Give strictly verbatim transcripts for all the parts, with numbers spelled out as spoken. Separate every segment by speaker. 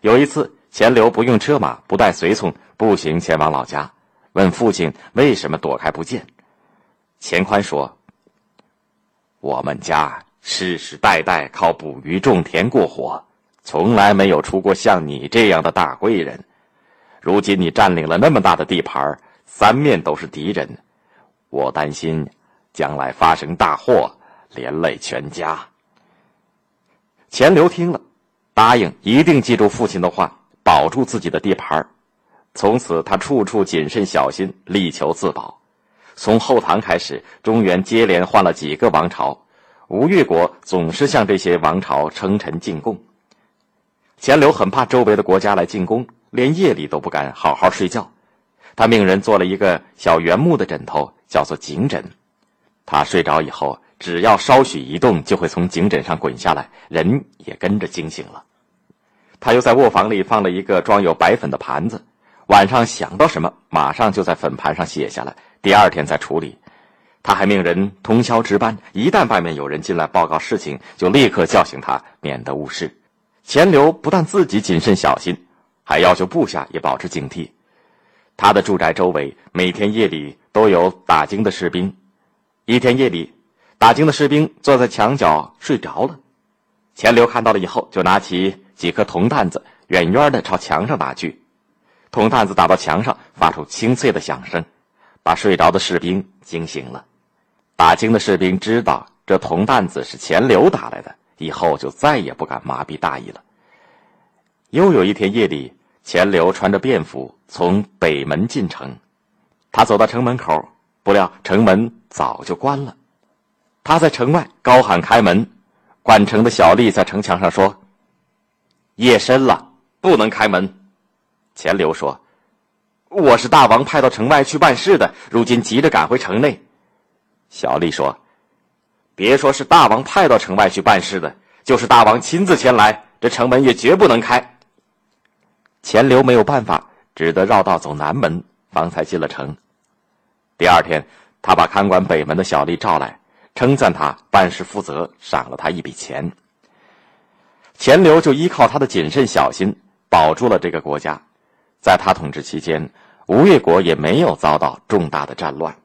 Speaker 1: 有一次，钱刘不用车马，不带随从，步行前往老家，问父亲为什么躲开不见。钱宽说：我们家世世代代靠捕鱼种田过活，从来没有出过像你这样的大贵人。如今你占领了那么大的地盘，三面都是敌人，我担心将来发生大祸，连累全家。钱刘听了，答应一定记住父亲的话，保住自己的地盘。从此他处处谨慎小心，力求自保。从后唐开始，中原接连换了几个王朝，吴越国总是向这些王朝称臣进贡。钱刘很怕周围的国家来进攻，连夜里都不敢好好睡觉。他命人做了一个小圆木的枕头，叫做颈枕。他睡着以后，只要稍许一动，就会从颈枕上滚下来，人也跟着惊醒了。他又在卧房里放了一个装有白粉的盘子，晚上想到什么，马上就在粉盘上写下来，第二天再处理。他还命人通宵值班，一旦外面有人进来报告事情，就立刻叫醒他，免得误事。钱刘不但自己谨慎小心，还要求部下也保持警惕。他的住宅周围每天夜里都有打更的士兵。一天夜里，打更的士兵坐在墙角睡着了。钱刘看到了以后，就拿起几颗铜弹子，远远地朝墙上打去。铜弹子打到墙上，发出清脆的响声，把睡着的士兵惊醒了。打更的士兵知道这铜弹子是钱刘打来的，以后就再也不敢麻痹大意了。又有一天夜里，钱刘穿着便服从北门进城。他走到城门口，不料城门早就关了。他在城外高喊开门，管城的小吏在城墙上说：夜深了，不能开门。钱刘说：我是大王派到城外去办事的，如今急着赶回城内。小吏说：别说是大王派到城外去办事的，就是大王亲自前来，这城门也绝不能开。钱刘没有办法，只得绕道走南门，方才进了城。第二天，他把看管北门的小吏召来，称赞他办事负责，赏了他一笔钱。钱刘就依靠他的谨慎小心，保住了这个国家。在他统治期间，吴越国也没有遭到重大的战乱。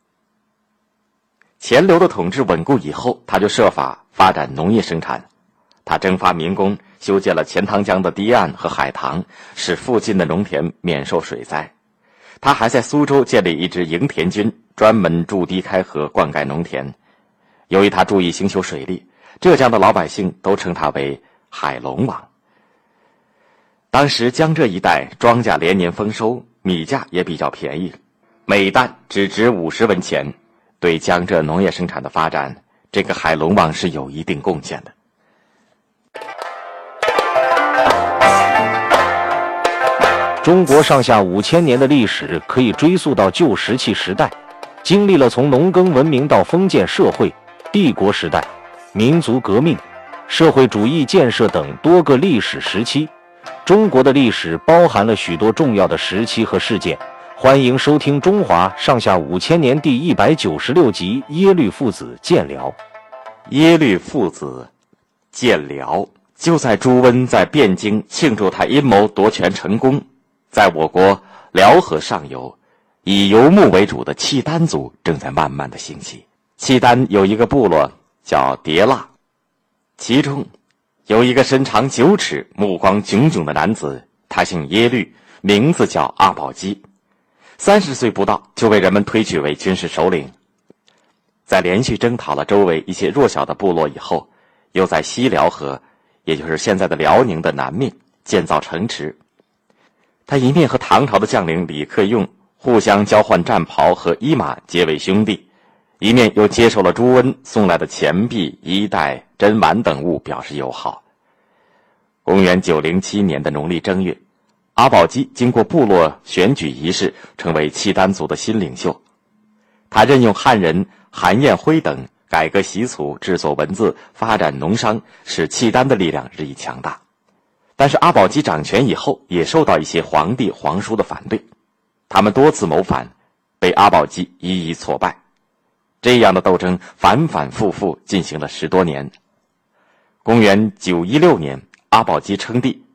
Speaker 1: 钱刘的统治稳固以后，他就设法发展农业生产。他征发民工，修建了钱塘江的堤岸和海塘，使附近的农田免受水灾。他还在苏州建立一支营田军，专门筑堤开河，灌溉农田。由于他注意兴修水利，浙江的老百姓都称他为海龙王。当时江浙一带庄稼连年丰收，米价也比较便宜，每担只值五十文钱。对江浙农业生产的发展，这个海龙王是有一定贡献的。
Speaker 2: 中国上下五千年的历史可以追溯到旧石器时代，经历了从农耕文明到封建社会、帝国时代、民族革命、社会主义建设等多个历史时期。中国的历史包含了许多重要的时期和事件。欢迎收听《中华上下五千年》第一百九十六集《耶律父子建辽》。
Speaker 1: 耶律父子建辽，就在朱温在汴京庆祝他阴谋夺权成功。在我国辽河上游，以游牧为主的契丹族正在慢慢的兴起。契丹有一个部落叫迭腊，其中有一个身长九尺、目光炯炯的男子，他姓耶律，名字叫阿保机。三十岁不到，就被人们推举为军事首领。在连续征讨了周围一些弱小的部落以后，又在西辽河，也就是现在的辽宁的南面建造城池。他一面和唐朝的将领李克用互相交换战袍和衣马，结为兄弟，一面又接受了朱温送来的钱币、衣带、珍玩等物，表示友好。公元九零七年的农历正月，阿保机经过部落选举仪式，成为契丹族的新领袖。他任用汉人韩彦辉等改革习俗，制作文字，发展农商，使契丹的力量日益强大。但是阿保机掌权以后，也受到一些皇帝皇叔的反对，他们多次谋反，被阿保机一一挫败。这样的斗争反反复复进行了十多年。公元九一六年，阿保机称帝，